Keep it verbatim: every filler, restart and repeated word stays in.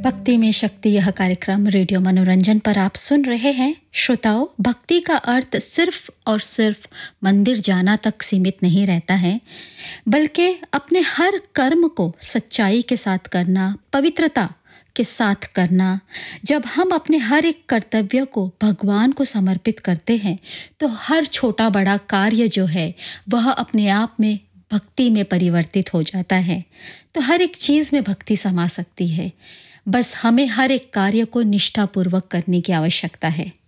भक्ति में शक्ति यह कार्यक्रम रेडियो मनोरंजन पर आप सुन रहे हैं। श्रोताओं, भक्ति का अर्थ सिर्फ और सिर्फ मंदिर जाना तक सीमित नहीं रहता है, बल्कि अपने हर कर्म को सच्चाई के साथ करना, पवित्रता के साथ करना। जब हम अपने हर एक कर्तव्य को भगवान को समर्पित करते हैं तो हर छोटा बड़ा कार्य जो है वह अपने आप में भक्ति में परिवर्तित हो जाता है। तो हर एक चीज़ में भक्ति समा सकती है। बस हमें हर एक कार्य को निष्ठापूर्वक करने की आवश्यकता है।